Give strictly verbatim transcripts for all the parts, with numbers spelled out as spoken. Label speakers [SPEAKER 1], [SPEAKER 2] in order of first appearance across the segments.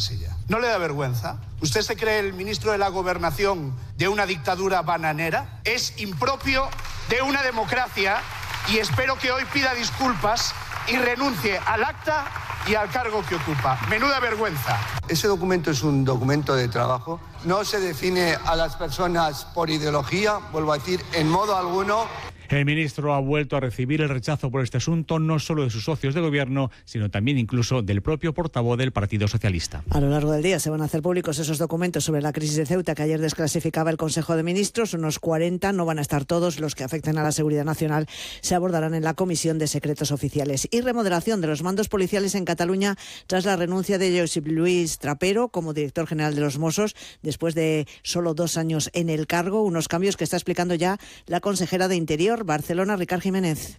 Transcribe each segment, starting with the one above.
[SPEAKER 1] silla. ¿No le da vergüenza? ¿Usted se cree el ministro de la Gobernación de una dictadura bananera? Es impropio de una democracia y espero que hoy pida disculpas y renuncie al acta y al cargo que ocupa. Menuda vergüenza.
[SPEAKER 2] Ese documento es un documento de trabajo. No se define a las personas por ideología, vuelvo a decir, en modo alguno.
[SPEAKER 3] El ministro ha vuelto a recibir el rechazo por este asunto no solo de sus socios de gobierno, sino también incluso del propio portavoz del Partido Socialista.
[SPEAKER 4] A lo largo del día se van a hacer públicos esos documentos sobre la crisis de Ceuta que ayer desclasificaba el Consejo de Ministros. Unos cuarenta, no van a estar todos los que afecten a la seguridad nacional. Se abordarán en la Comisión de Secretos Oficiales. Y remodelación de los mandos policiales en Cataluña tras la renuncia de Josep Lluís Trapero como director general de los Mossos después de solo dos años en el cargo. Unos cambios que está explicando ya la consejera de Interior, Barcelona, Ricard Jiménez.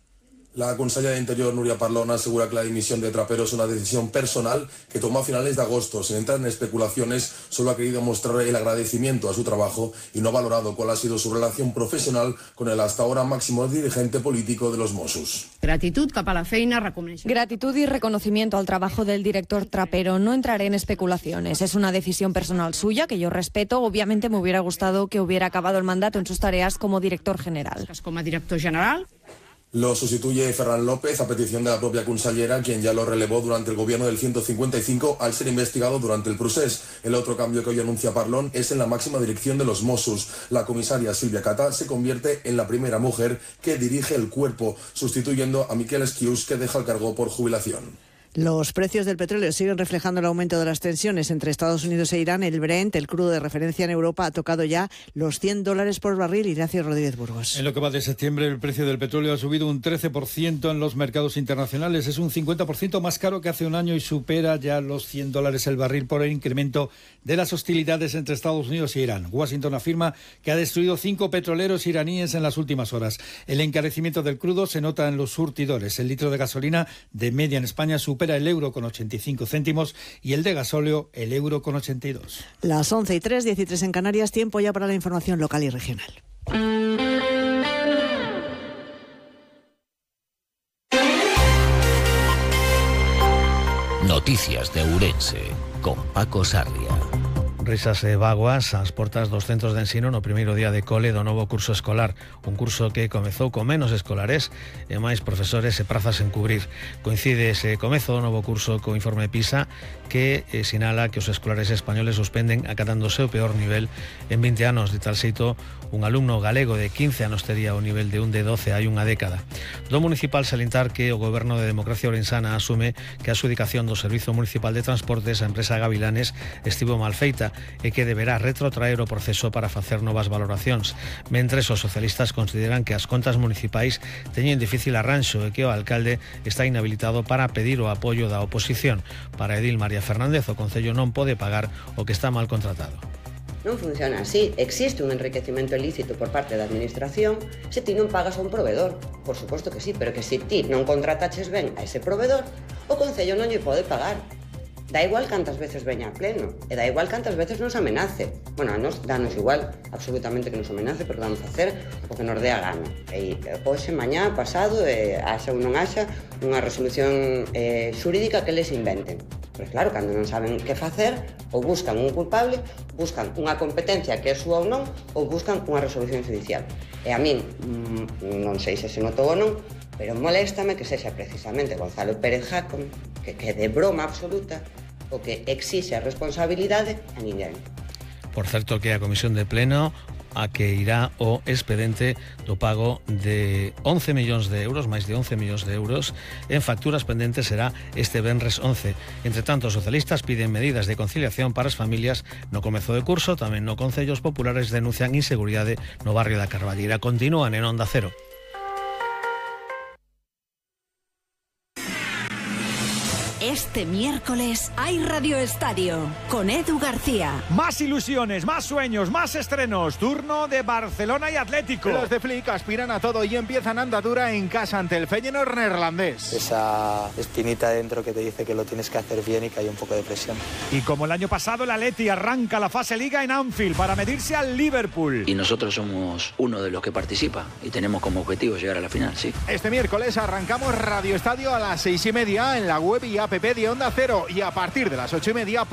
[SPEAKER 5] La consellera de Interior, Núria Parlon, asegura que la dimisión de Trapero es una decisión personal que tomó a finales de agosto. Sin entrar en especulaciones, solo ha querido mostrar el agradecimiento a su trabajo y no ha valorado cuál ha sido su relación profesional con el hasta ahora máximo dirigente político de los Mossos.
[SPEAKER 6] Gratitud cap a la feina, reconeixement.
[SPEAKER 7] Gratitud y reconocimiento al trabajo del director Trapero. No entraré en especulaciones. Es una decisión personal suya que yo respeto. Obviamente me hubiera gustado que hubiera acabado el mandato en sus tareas como director general.
[SPEAKER 6] Como director general.
[SPEAKER 5] Lo sustituye Ferran López a petición de la propia consellera, quien ya lo relevó durante el gobierno del ciento cincuenta y cinco al ser investigado durante el procés. El otro cambio que hoy anuncia Parlon es en la máxima dirección de los Mossos. La comisaria Silvia Cata se convierte en la primera mujer que dirige el cuerpo, sustituyendo a Miquel Esquius, que deja el cargo por jubilación.
[SPEAKER 4] Los precios del petróleo siguen reflejando el aumento de las tensiones entre Estados Unidos e Irán. El Brent, el crudo de referencia en Europa, ha tocado ya los cien dólares por barril. Ignacio Rodríguez Burgos.
[SPEAKER 8] En lo que va de septiembre, el precio del petróleo ha subido un trece por ciento en los mercados internacionales. Es un cincuenta por ciento más caro que hace un año y supera ya los cien dólares el barril por el incremento de las hostilidades entre Estados Unidos e Irán. Washington afirma que ha destruido cinco petroleros iraníes en las últimas horas. El encarecimiento del crudo se nota en los surtidores. El litro de gasolina de media en España supera el euro con ochenta y cinco céntimos y el de gasóleo el euro con ochenta y dos.
[SPEAKER 4] Las once y tres, diez y tres en Canarias, tiempo ya para la información local y regional.
[SPEAKER 9] Noticias de Ourense con Paco Sarria.
[SPEAKER 10] Risas e vaguas ás portas dos centros de ensino no primeiro día de cole do novo curso escolar, un curso que comezou con menos escolares e máis profesores e prazas en cubrir. Coincide ese comezo do novo curso co informe PISA que eh, sinala que os escolares españoles suspenden acatando o seu peor nivel en vinte anos. De tal xeito, un alumno galego de quince anos tería o nivel de un de doce hai unha década. Do municipal salientar que o Goberno de Democracia Ourensana asume que a adxudicación do Servizo Municipal de Transportes á empresa Gavilanes estivo mal feita e que deberá retrotraer o proceso para facer novas valoracións. Mentres, os socialistas consideran que as contas municipais teñen difícil arranxo e que o alcalde está inhabilitado para pedir o apoio da oposición. Para Edil María Fernández, o Concello non pode pagar o que está mal contratado.
[SPEAKER 11] Non funciona así. Existe un enriquecimento ilícito por parte da administración se ti non pagas a un proveedor. Por suposto que sí, pero que se ti non contrataches ben a ese proveedor, o Concello non lle pode pagar. Da igual cantas veces veña a pleno, e da igual cantas veces nos amenace. Bueno, a nos danos igual, absolutamente que nos amenace, pero vamos a hacer o que nos dé a gana. E hoxe, mañá, pasado, eh, haxa ou non haxa unha resolución eh, xurídica que les inventen. Pero claro, cando non saben que facer, ou buscan un culpable, buscan unha competencia que é súa ou non, ou buscan unha resolución judicial. E a min, mmm, non sei se se notou ou non, pero moléstame que sexa precisamente Gonzalo Pérez Jacón, que, que de broma absoluta, o que exixe a responsabilidade a ninguén.
[SPEAKER 10] Por certo que a Comisión de Pleno a que irá o expedente do pago de once millóns de euros, máis de once millóns de euros, en facturas pendentes será este venres once. Entre tanto, os socialistas piden medidas de conciliación para as familias no comezo de curso. Tamén no Concellos Populares denuncian inseguridade no barrio da Carballeira. Continúan en Onda Cero.
[SPEAKER 12] Este miércoles hay Radio Estadio con Edu García.
[SPEAKER 3] Más ilusiones, más sueños, más estrenos. Turno de Barcelona y Atlético.
[SPEAKER 13] Los de Flick aspiran a todo y empiezan andadura en casa ante el Feyenoord neerlandés.
[SPEAKER 14] Esa espinita dentro que te dice que lo tienes que hacer bien y que hay un poco de presión.
[SPEAKER 3] Y como el año pasado, el Atleti arranca la fase Liga en Anfield para medirse al Liverpool.
[SPEAKER 15] Y nosotros somos uno de los que participa y tenemos como objetivo llegar a la final, sí.
[SPEAKER 13] Este miércoles arrancamos Radio Estadio a las seis y media en la web y app de Onda Cero y a partir de las ocho y media